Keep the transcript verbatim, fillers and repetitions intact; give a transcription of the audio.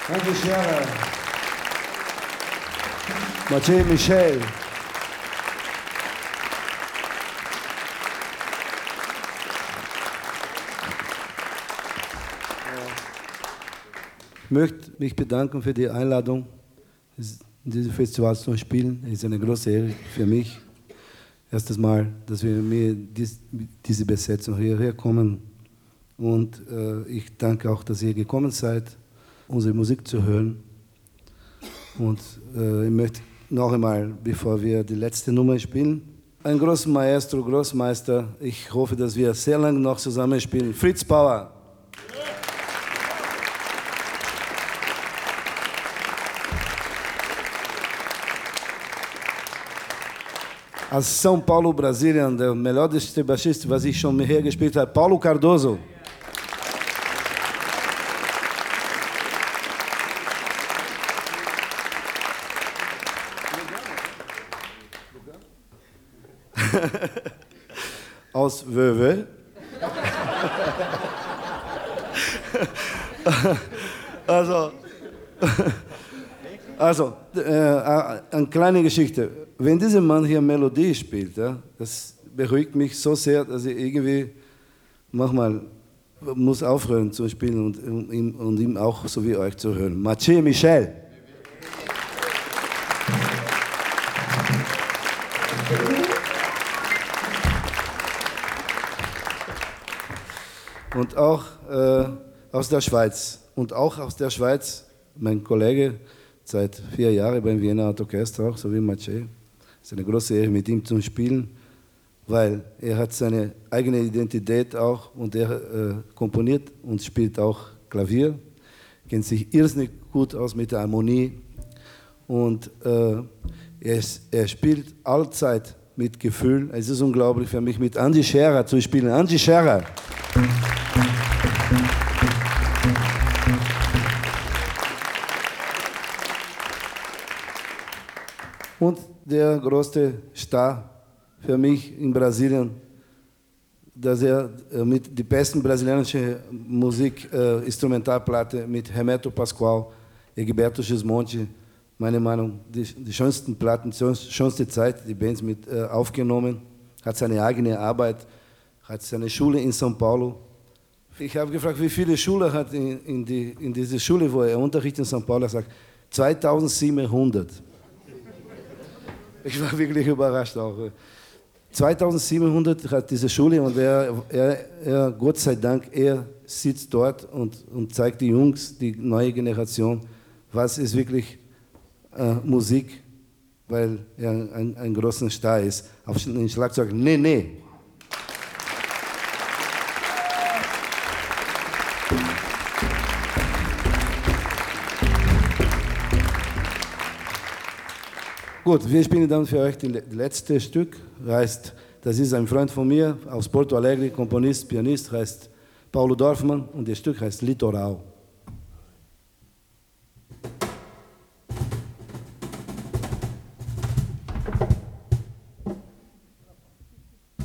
Andy Scherer, Mathieu Michel. Ich möchte mich bedanken für die Einladung, in diesem Festival zu spielen. Es ist eine große Ehre für mich. Erstes Mal, dass wir mir dies, diese Besetzung hierher kommen. Und äh, ich danke auch, dass ihr gekommen seid, unsere Musik zu hören. Und äh, ich möchte noch einmal, bevor wir die letzte Nummer spielen, ein großer Maestro, Großmeister. Ich hoffe, dass wir sehr lange noch zusammen spielen. Fritz Bauer. Aus São Paulo, Brasilien, der melhor baixista, was ich schon hergespielt habe, Paulo Cardoso. Aus Wöwe. also, also äh, eine kleine Geschichte. Wenn dieser Mann hier Melodie spielt, ja, das beruhigt mich so sehr, dass ich irgendwie manchmal muss aufhören zu spielen und, und, ihm, und ihm auch so wie euch zu hören. Mathieu Michel. Und auch äh, aus der Schweiz. Und auch aus der Schweiz, mein Kollege, seit vier Jahren beim Wiener Orchester, auch so wie Mathieu. Es ist eine große Ehre, mit ihm zu spielen, weil er hat seine eigene Identität auch und er äh, komponiert und spielt auch Klavier, kennt sich irrsinnig gut aus mit der Harmonie und äh, er, er spielt allzeit mit Gefühl. Es ist unglaublich für mich, mit Andy Scherer zu spielen. Andy Scherer. Und der größte Star für mich in Brasilien, dass er mit der besten brasilianischen Musik, äh, Instrumentalplatte mit Hermeto Pascoal, Egberto Gismonti, meine Meinung, die, die schönsten Platten, die schönste Zeit, die Bands mit äh, aufgenommen, hat seine eigene Arbeit, hat seine Schule in São Paulo. Ich habe gefragt, wie viele Schüler hat in, in, die, in diese Schule, wo er unterrichtet in São Paulo, er sagt zweitausendsiebenhundert. Ich war wirklich überrascht auch. zweitausendsiebenhundert hat diese Schule und er, er, er, Gott sei Dank, er sitzt dort und, und zeigt die Jungs, die neue Generation, was ist wirklich äh, Musik, weil er ein, ein großer Star ist. Auf dem Schlagzeug, nee, nee. Gut, wir spielen dann für euch das letzte Stück. Heißt, das ist ein Freund von mir aus Porto Alegre, Komponist, Pianist, heißt Paulo Dorfmann und das Stück heißt Litoral.